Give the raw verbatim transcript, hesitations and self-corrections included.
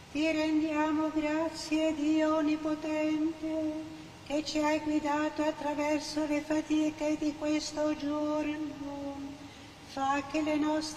Ti rendiamo grazie, Dio Onnipotente, che ci hai guidato attraverso le fatiche di questo giorno. Fa che le nostre